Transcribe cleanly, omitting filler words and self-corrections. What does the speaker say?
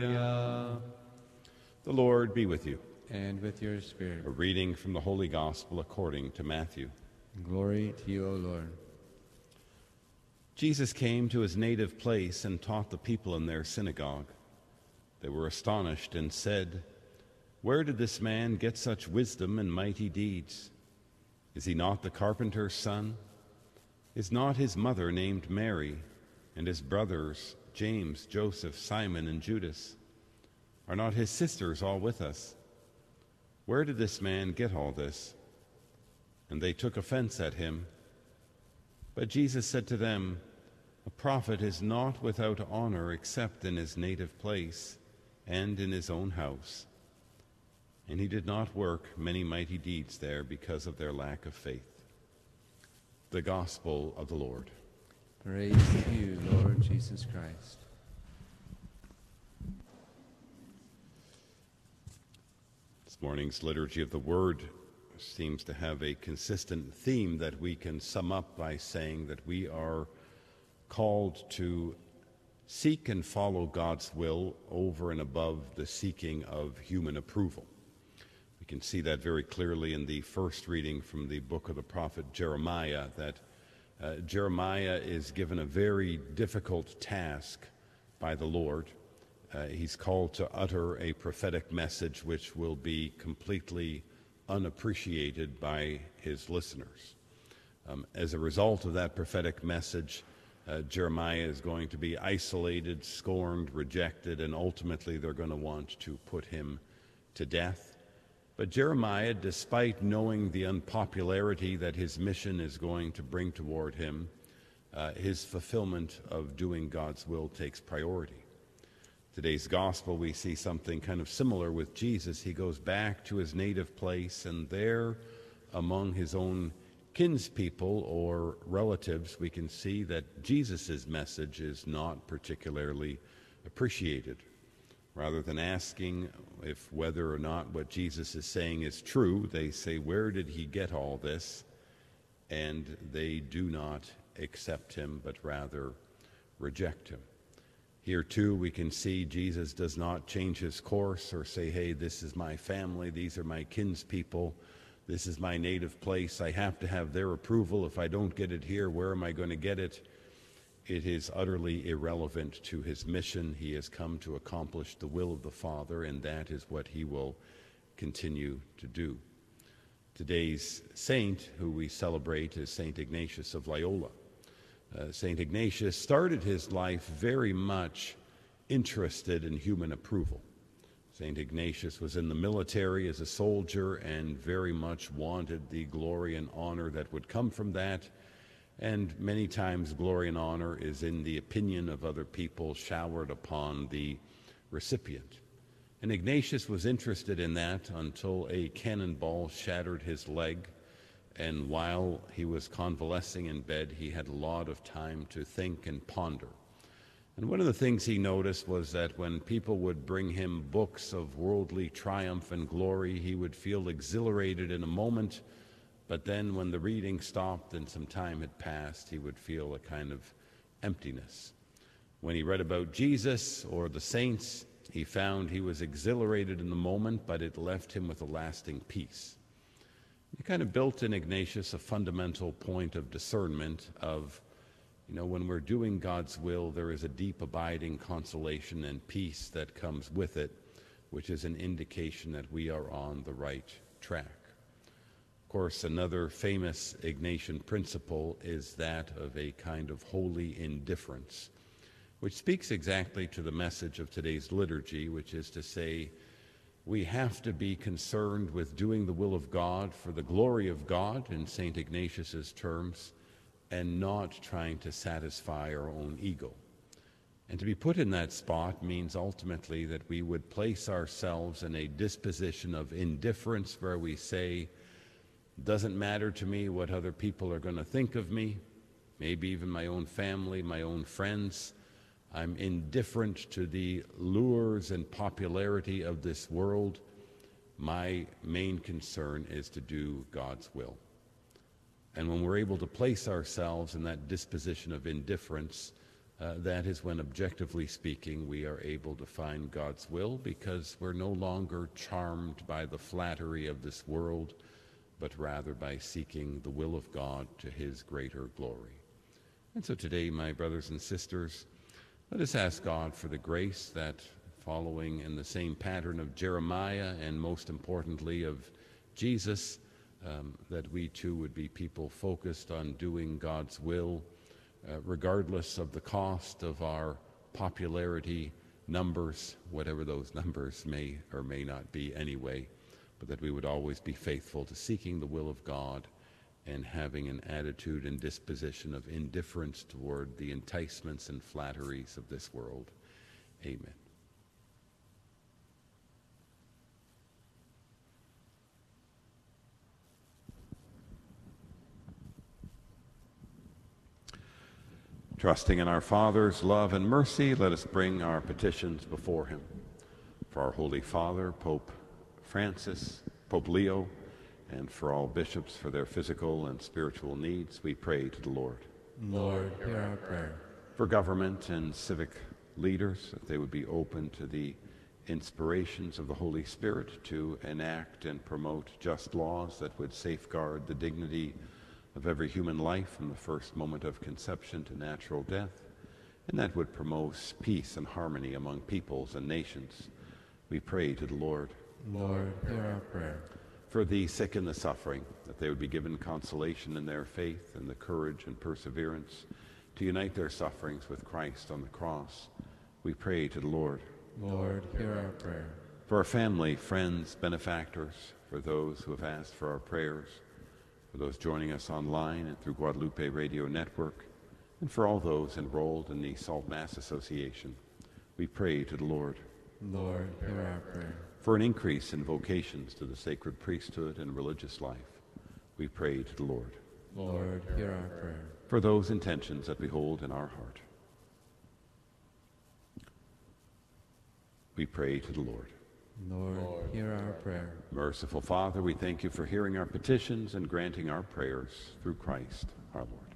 The Lord be with you. And with your spirit. A reading from the Holy Gospel according to Matthew. Glory to you, O Lord. Jesus came to his native place and taught the people in their synagogue. They were astonished and said, "Where did this man get such wisdom and mighty deeds? Is he not the carpenter's son? Is not his mother named Mary, and his brothers James, Joseph, Simon, and Judas? Are not his sisters all with us? Where did this man get all this?" And they took offense at him. But Jesus said to them, "A prophet is not without honor except in his native place and in his own house." And he did not work many mighty deeds there because of their lack of faith. The Gospel of the Lord. Praise to you, Lord Jesus Christ. This morning's Liturgy of the Word seems to have a consistent theme that we can sum up by saying that we are called to seek and follow God's will over and above the seeking of human approval. We can see that very clearly in the first reading from the book of the prophet Jeremiah, that Jeremiah is given a very difficult task by the Lord. He's called to utter a prophetic message which will be completely unappreciated by his listeners. As a result of that prophetic message, Jeremiah is going to be isolated, scorned, rejected, and ultimately they're going to want to put him to death. But Jeremiah, despite knowing the unpopularity that his mission is going to bring toward him, his fulfillment of doing God's will takes priority. Today's gospel, we see something kind of similar with Jesus. He goes back to his native place, and there, among his own kinspeople or relatives, we can see that Jesus' message is not particularly appreciated. Rather than asking if whether or not what Jesus is saying is true, they say, "Where did he get all this?" And they do not accept him, but rather reject him. Here too we can see Jesus does not change his course or say, "Hey, this is my family, these are my kinspeople, this is my native place, I have to have their approval. If I don't get it here, where am I going to get it?" It is utterly irrelevant to his mission. He has come to accomplish the will of the Father, and that is what he will continue to do. Today's saint, who we celebrate, is St. Ignatius of Loyola. St. Ignatius started his life very much interested in human approval. St. Ignatius was in the military as a soldier and very much wanted the glory and honor that would come from that. And many times glory and honor is in the opinion of other people showered upon the recipient. And Ignatius was interested in that until a cannonball shattered his leg. And while he was convalescing in bed, he had a lot of time to think and ponder. And one of the things he noticed was that when people would bring him books of worldly triumph and glory, he would feel exhilarated in a moment, but then when the reading stopped and some time had passed, he would feel a kind of emptiness. When he read about Jesus or the saints, he found he was exhilarated in the moment, but it left him with a lasting peace. He kind of built in Ignatius a fundamental point of discernment of, when we're doing God's will, there is a deep abiding consolation and peace that comes with it, which is an indication that we are on the right track. Of course, another famous Ignatian principle is that of a kind of holy indifference, which speaks exactly to the message of today's liturgy, which is to say, we have to be concerned with doing the will of God for the glory of God, in St. Ignatius's terms, and not trying to satisfy our own ego. And to be put in that spot means ultimately that we would place ourselves in a disposition of indifference where we say, doesn't matter to me what other people are going to think of me, maybe even my own family, my own friends. I'm indifferent to the lures and popularity of this world. My main concern is to do God's will. And when we're able to place ourselves in that disposition of indifference, That is when, objectively speaking, we are able to find God's will, because we're no longer charmed by the flattery of this world, but rather by seeking the will of God to his greater glory. And so today, my brothers and sisters, let us ask God for the grace that, following in the same pattern of Jeremiah and most importantly of Jesus, that we too would be people focused on doing God's will, regardless of the cost of our popularity numbers, whatever those numbers may or may not be anyway, but that we would always be faithful to seeking the will of God and having an attitude and disposition of indifference toward the enticements and flatteries of this world. Amen. Trusting in our Father's love and mercy, let us bring our petitions before him. For our Holy Father, Pope Francis, Pope Leo, and for all bishops for their physical and spiritual needs, we pray to the Lord. Lord, hear our prayer. For government and civic leaders, that they would be open to the inspirations of the Holy Spirit to enact and promote just laws that would safeguard the dignity of every human life from the first moment of conception to natural death, and that would promote peace and harmony among peoples and nations. We pray to the Lord. Lord, hear our prayer. For the sick and the suffering, that they would be given consolation in their faith and the courage and perseverance to unite their sufferings with Christ on the cross. We pray to the Lord. Lord, hear our prayer. For our family, friends, benefactors, for those who have asked for our prayers, for those joining us online and through Guadalupe Radio Network, and for all those enrolled in the Salt Mass Association, we pray to the Lord. Lord, hear our prayer. For an increase in vocations to the sacred priesthood and religious life, we pray to the Lord. Lord, hear our prayer. For those intentions that we hold in our heart, we pray to the Lord. Lord, hear our prayer. Merciful Father, we thank you for hearing our petitions and granting our prayers through Christ our Lord.